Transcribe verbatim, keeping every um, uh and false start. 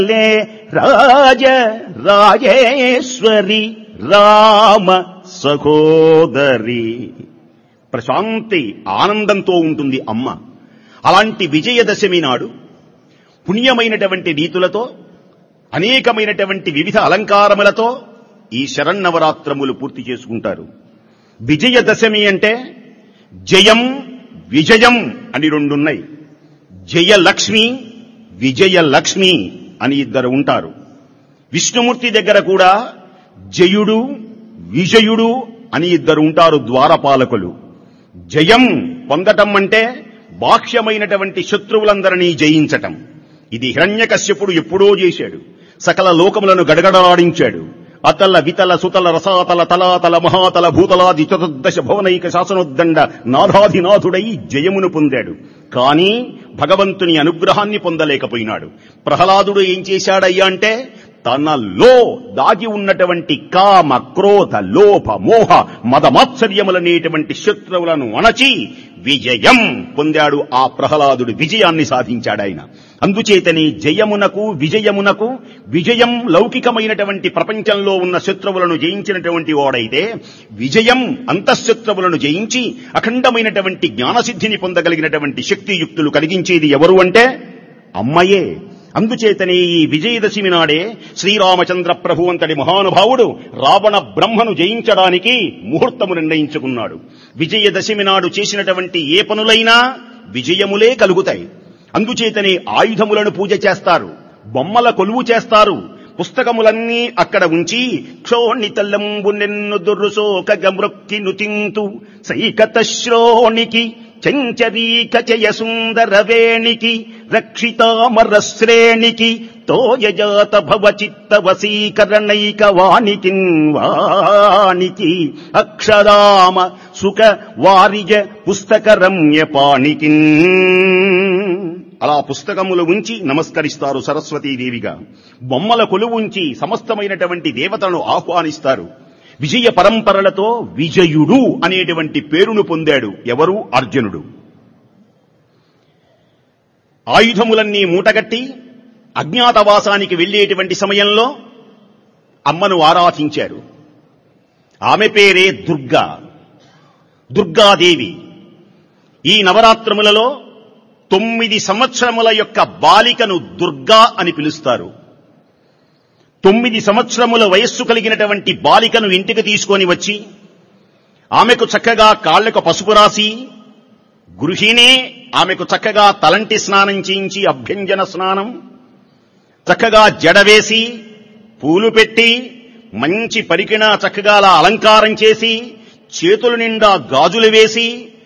రాజ రాజేశ్వరి రామ సహోదరి. ప్రశాంతి ఆనందంతో ఉంటుంది అమ్మ. అలాంటి విజయదశమి నాడు పుణ్యమైనటువంటి రీతులతో అనేకమైనటువంటి వివిధ అలంకారములతో ఈ శరన్నవరాత్రములు పూర్తి చేసుకుంటారు. విజయదశమి అంటే జయం విజయం అని రెండున్నాయి. జయలక్ష్మి విజయలక్ష్మి అని ఇద్దరు ఉంటారు. విష్ణుమూర్తి దగ్గర కూడా జయుడు విజయుడు అని ఇద్దరు ఉంటారు ద్వారపాలకులు. జయం పొందటం అంటే బాహ్యమైనటువంటి శత్రువులందరినీ జయించటం. ఇది హిరణ్యకశ్యపుడు ఎప్పుడో చేశాడు. సకల లోకములను గడగడలాడించాడు. అతల వితల సుతల రసాతల తలాతల మహాతల భూతలాది చతుర్దశ భువనైక శాసనోద్దండ నాథాధినాథుడై జయమును పొందాడు. కానీ భగవంతుని అనుగ్రహాన్ని పొందలేకపోయినాడు. ప్రహ్లాదుడు ఏం చేశాడయ్యా అంటే తనలో దాగి ఉన్నటువంటి కామ క్రోధ లోభ మోహ మదమాత్సర్యములనేటువంటి శత్రువులను అణచి విజయం పొందాడు. ఆ ప్రహ్లాదుడు విజయాన్ని సాధించాడాయన. అందుచేతనే జయమునకు విజయమునకు, విజయం లౌకికమైనటువంటి ప్రపంచంలో ఉన్న శత్రువులను జయించినటువంటి వాడైతే, విజయం అంతఃశత్రువులను జయించి అఖండమైనటువంటి జ్ఞానసిద్ధిని పొందగలిగినటువంటి శక్తియుక్తులు కలిగించేది ఎవరు అంటే అమ్మయే. అందుచేతనే ఈ విజయదశమి నాడే శ్రీరామచంద్ర ప్రభు అంతటి మహానుభావుడు రావణ బ్రహ్మను జయించడానికి ముహూర్తము నిర్ణయించుకున్నాడు. విజయదశమి నాడు చేసినటువంటి ఏ పనులైనా విజయములే కలుగుతాయి. అందుచేతనే ఆయుధములను పూజ చేస్తారు, బొమ్మల కొలువు చేస్తారు, పుస్తకములన్నీ అక్కడ ఉంచి క్షోణితల్లంబు నిన్ను దుర్రుసోక గమృక్కి నుతింతు సైకత శ్రోణికి చంచరీక చయ సుందర వేణికి రక్షితామర శ్రేణికి తోయజాత భవ చిత్త వశీకరణైక వానికి వానికి అక్షరామ సుఖ వారిజ పుస్తక రమ్య పాణికి. అలా పుస్తకములు ఉంచి నమస్కరిస్తారు సరస్వతీదేవిగా. బొమ్మల కొలువు ఉంచి సమస్తమైనటువంటి దేవతలను ఆహ్వానిస్తారు. విజయ పరంపరలతో విజయుడు అనేటువంటి పేరును పొందాడు ఎవరు? అర్జునుడు. ఆయుధములన్నీ మూటగట్టి అజ్ఞాతవాసానికి వెళ్లేటువంటి సమయంలో అమ్మను ఆరాధించారు. ఆమె పేరే దుర్గా, దుర్గాదేవి. ఈ నవరాత్రములలో తొమ్మిది సంవత్సరముల యొక్క బాలికను దుర్గా అని పిలుస్తారు. తొమ్మిది సంవత్సరముల వయస్సు కలిగినటువంటి బాలికను ఇంటికి తీసుకొని వచ్చి ఆమెకు చక్కగా కాళ్లకు పసుపు రాసి, గృహిణే ఆమెకు చక్కగా తలంటి స్నానం చేయించి అభ్యంజన స్నానం, చక్కగా జడవేసి పూలు పెట్టి మంచి పరికిణ చక్కగా అలా అలంకారం చేసి చేతుల నిండా గాజులు వేసి